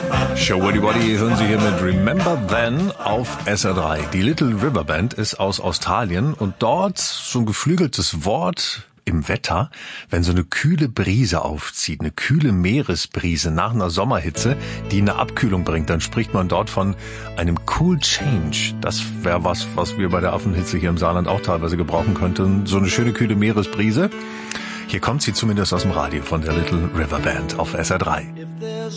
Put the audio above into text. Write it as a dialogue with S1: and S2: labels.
S1: Show Woody Woody hören Sie hier mit Remember Then auf SR3. Die Little River Band ist aus Australien und dort so ein geflügeltes Wort im Wetter, wenn so eine kühle Brise aufzieht, eine kühle Meeresbrise nach einer Sommerhitze, die eine Abkühlung bringt, dann spricht man dort von einem Cool Change. Das wäre was wir bei der Affenhitze hier im Saarland auch teilweise gebrauchen könnten. So eine schöne kühle Meeresbrise. Hier kommt sie zumindest aus dem Radio von der Little River Band auf SR3.